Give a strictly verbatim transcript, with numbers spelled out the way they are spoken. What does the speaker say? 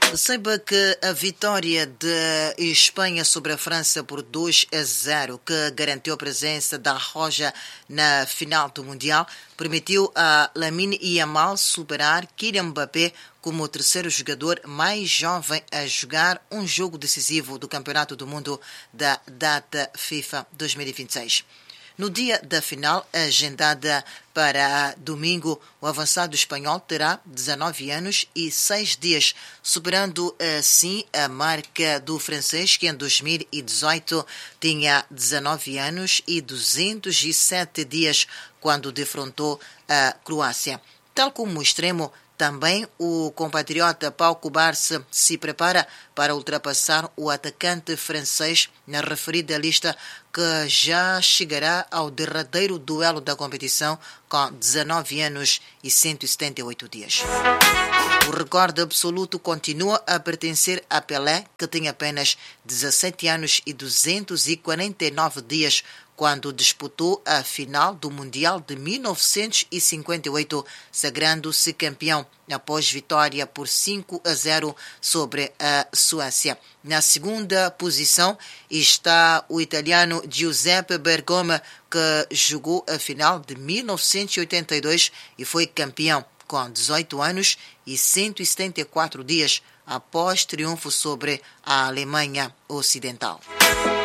Saiba que a vitória de Espanha sobre a França por dois a zero, que garantiu a presença da Roja na final do Mundial, permitiu a Lamine Yamal superar Kylian Mbappé como o terceiro jogador mais jovem a jogar um jogo decisivo do Campeonato do Mundo da data FIFA dois mil e vinte e seis. No dia da final, agendada para domingo, o avançado espanhol terá dezanove anos e seis dias, superando assim a marca do francês, que em dois mil e dezoito tinha dezanove anos e duzentos e sete dias quando defrontou a Croácia. Tal como o extremo, também o compatriota Pau Cubarsí se prepara para ultrapassar o atacante francês na referida lista, que já chegará ao derradeiro duelo da competição com dezanove anos e cento e setenta e oito dias. O recorde absoluto continua a pertencer a Pelé, que tem apenas dezassete anos e duzentos e quarenta e nove dias quando disputou a final do Mundial de mil novecentos e cinquenta e oito, sagrando-se campeão após vitória por cinco a zero sobre a Suécia. Na segunda posição está o italiano Giuseppe Bergomi, que jogou a final de mil novecentos e oitenta e dois e foi campeão com dezoito anos e cento e setenta e quatro dias após triunfo sobre a Alemanha Ocidental.